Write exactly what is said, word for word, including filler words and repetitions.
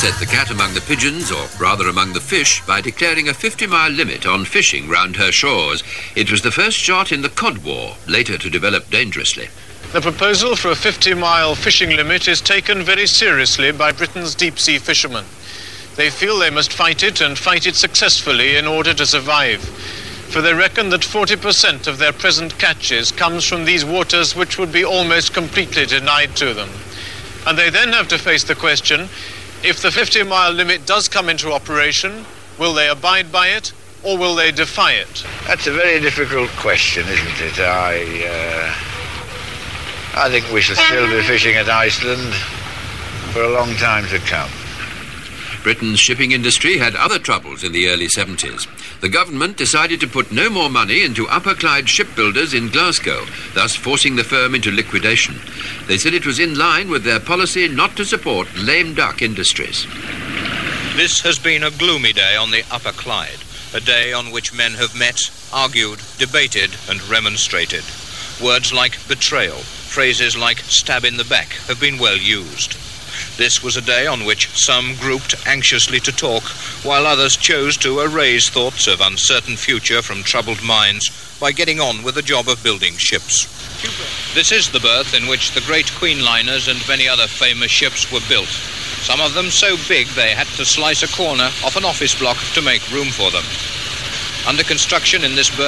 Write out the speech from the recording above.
set the cat among the pigeons, or rather among the fish, by declaring a fifty-mile limit on fishing round her shores. It was the first shot in the cod war, later to develop dangerously. The proposal for a fifty-mile fishing limit is taken very seriously by Britain's deep-sea fishermen. They feel they must fight it, and fight it successfully, in order to survive. For they reckon that forty percent of their present catches comes from these waters which would be almost completely denied to them. And they then have to face the question, if the fifty-mile limit does come into operation, will they abide by it, or will they defy it? That's a very difficult question, isn't it? I, uh, I think we shall still be fishing at Iceland for a long time to come. Britain's shipping industry had other troubles in the early seventies. The government decided to put no more money into Upper Clyde shipbuilders in Glasgow, thus forcing the firm into liquidation. They said it was in line with their policy not to support lame duck industries. This has been a gloomy day on the Upper Clyde, a day on which men have met, argued, debated and remonstrated. Words like betrayal, phrases like stab in the back have been well used. This was a day on which some grouped anxiously to talk, while others chose to erase thoughts of uncertain future from troubled minds by getting on with the job of building ships. This is the berth in which the great Queen liners and many other famous ships were built. Some of them so big they had to slice a corner off an office block to make room for them. Under construction in this berth